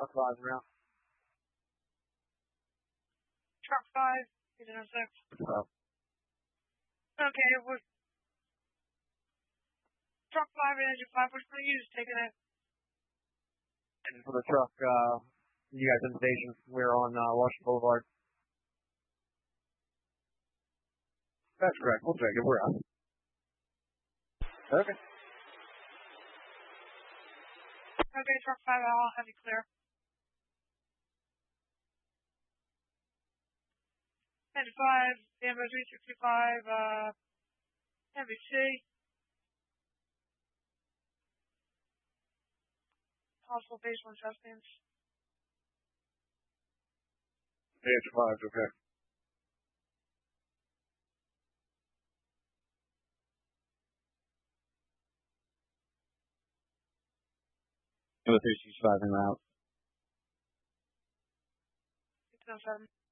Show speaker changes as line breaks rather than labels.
Truck 5 route.
Truck 5, 806. Okay, with Truck 5 and Engine 5, which one are you taking it?
And for the truck, you guys in the station. We're on Washington Boulevard. That's correct. We'll check it. We're out. Okay.
Okay, Truck 5, I'll have you clear. Engine 5, Ambo 365, NBC. Possible phase 1 sustenance.
Engine 5, okay. Ambo 365 en route.
607.